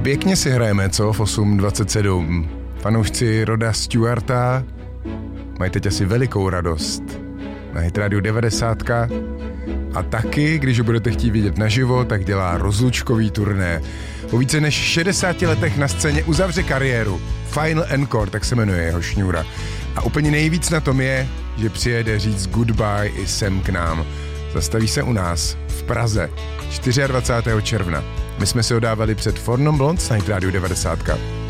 Pěkně si hrajeme, co? V 8:27. Fanoušci Roda Stewarta mají teď asi velikou radost. Na Hit Radio 90. A taky, když ho budete chtít vidět naživo, tak dělá rozlučkový turné. Po více než 60 letech na scéně uzavře kariéru. Final Encore, tak se jmenuje jeho šňůra. A úplně nejvíc na tom je, že přijede říct goodbye i sem k nám. Zastaví se u nás v Praze 24. června. My jsme si ho dávali před For Non Blondes na Hit Radio 90.